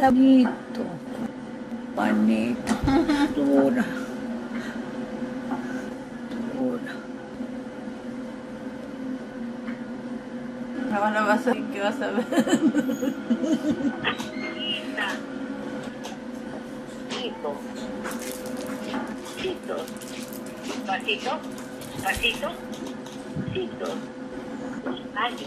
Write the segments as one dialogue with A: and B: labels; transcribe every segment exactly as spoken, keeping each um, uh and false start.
A: Panito. Panito. Dura. Dura.
B: Ahora vas a ver qué vas a ver.
C: Tito. Tito. Pasito. Pasito. Tito. Despacio.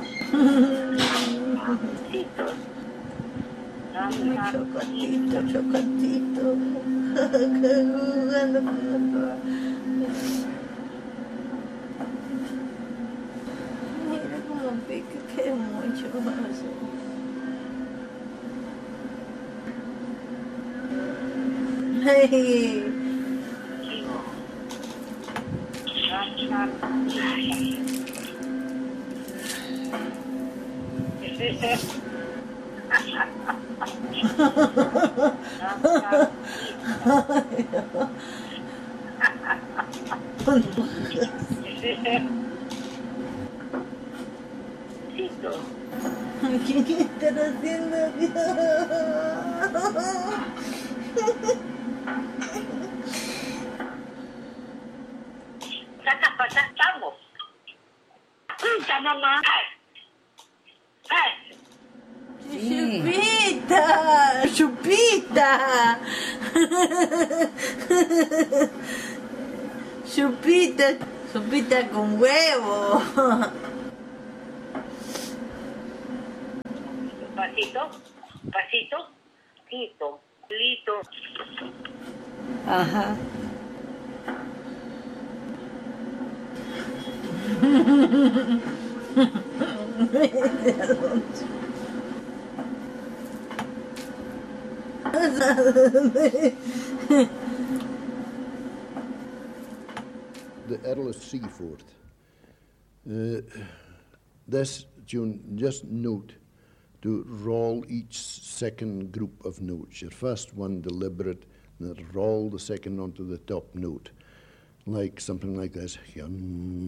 C: Tito.
A: Muy chocotito, chocotito. Jugando con la toa. Mira cómo pica, qué mucho hace. Hey. ¿Qué están haciendo?
C: Saca pasamos. Punta mamá.
A: Chupita, chupita. Chupita, chupita con huevo.
C: Pasito, pasito, Tito, Lito.
A: Ajá.
D: The Earl of Seaforth. Uh, this tune, just note to roll each second group of notes. Your first one deliberate, and then roll the second onto the top note. Like something like this. Hyun,